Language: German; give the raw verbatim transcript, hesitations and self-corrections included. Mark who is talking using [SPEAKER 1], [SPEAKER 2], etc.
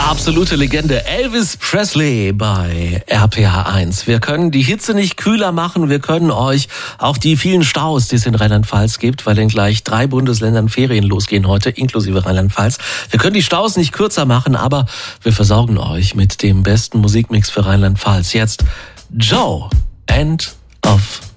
[SPEAKER 1] Absolute Legende Elvis Presley bei R P H eins. Wir können die Hitze nicht kühler machen, wir können euch auch die vielen Staus, die es in Rheinland-Pfalz gibt, weil in gleich drei Bundesländern Ferien losgehen heute, inklusive Rheinland-Pfalz. Wir können die Staus nicht kürzer machen, aber wir versorgen euch mit dem besten Musikmix für Rheinland-Pfalz. Jetzt Joe, End of